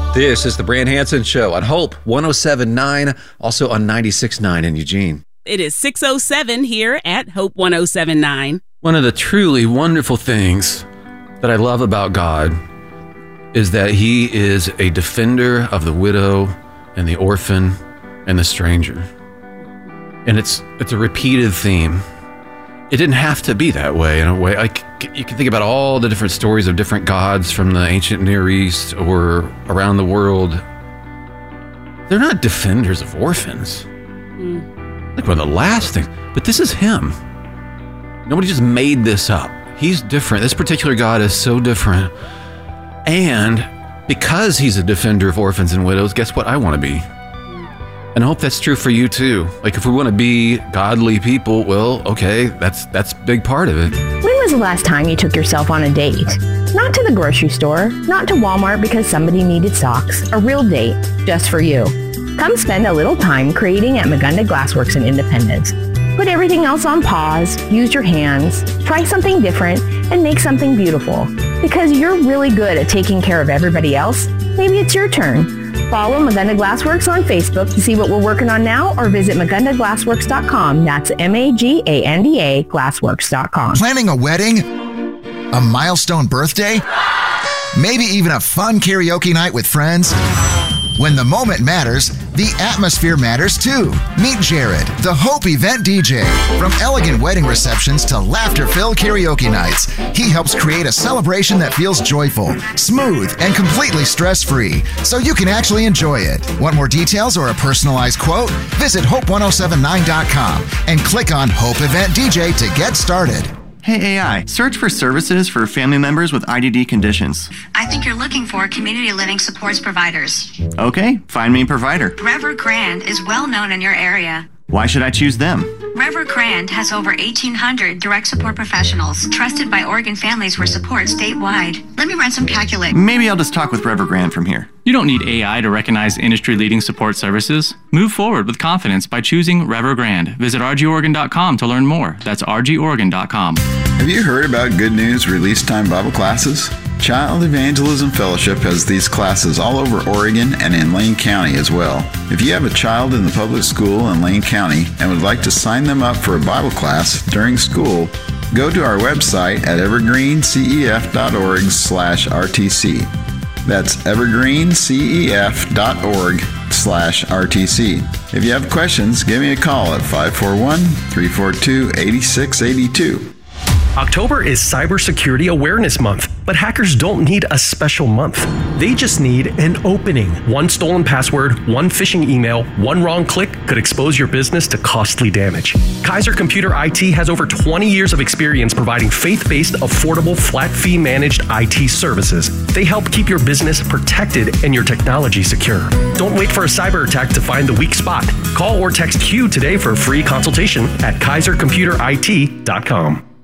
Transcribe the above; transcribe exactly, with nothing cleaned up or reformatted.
This is the Brand Hansen Show on Hope one oh seven point nine, also on ninety-six point nine in Eugene. It is six oh seven here at Hope one oh seven point nine. One of the truly wonderful things that I love about God is that he is a defender of the widow and the orphan and the stranger. And it's it's a repeated theme. It didn't have to be that way in a way. Like, you can think about all the different stories of different gods from the ancient Near East or around the world. They're not defenders of orphans. Mm. Like one of the last things. But this is him. Nobody just made this up. He's different. This particular God is so different. And because he's a defender of orphans and widows, guess what I want to be? And I hope that's true for you too. Like, if we want to be godly people, well, okay, that's that's a big part of it. When was the last time you took yourself on a date? Not to the grocery store, not to Walmart because somebody needed socks. A real date, just for you. Come spend a little time creating at Magunda Glassworks in Independence. Put everything else on pause, use your hands, try something different, and make something beautiful. Because you're really good at taking care of everybody else, maybe it's your turn. Follow Magunda Glassworks on Facebook to see what we're working on now, or visit magunda glassworks dot com. That's M A G A N D A glassworks dot com. Planning a wedding? A milestone birthday? Maybe even a fun karaoke night with friends? When the moment matters, the atmosphere matters too. Meet Jared, the Hope event D J. From elegant wedding receptions to laughter-filled karaoke nights, he helps create a celebration that feels joyful, smooth, and completely stress-free, so you can actually enjoy it. Want more details or a personalized quote? Visit hope one oh seven nine dot com and click on Hope Event D J to get started. Hey A I, search for services for family members with I D D conditions. I think you're looking for community living supports providers. Okay, find me a provider. Rever Grand is well known in your area. Why should I choose them? Rever Grand has over eighteen hundred direct support professionals trusted by Oregon families for support statewide. Let me run some calculations. Maybe I'll just talk with Rever Grand from here. You don't need A I to recognize industry-leading support services. Move forward with confidence by choosing Rever Grand. Visit r g oregon dot com to learn more. That's r g oregon dot com. Have you heard about Good News Release Time Bible classes? Child Evangelism Fellowship has these classes all over Oregon and in Lane County as well. If you have a child in the public school in Lane County and would like to sign them up for a Bible class during school, go to our website at evergreen c e f dot org slash r t c. That's evergreen c e f dot org slash r t c. If you have questions, give me a call at five four one, three four two, eight six eight two. October is Cybersecurity Awareness Month, but hackers don't need a special month. They just need an opening. One stolen password, one phishing email, one wrong click could expose your business to costly damage. Kaiser Computer I T has over twenty years of experience providing faith-based, affordable, flat-fee managed I T services. They help keep your business protected and your technology secure. Don't wait for a cyber attack to find the weak spot. Call or text Q today for a free consultation at kaiser computer I T dot com.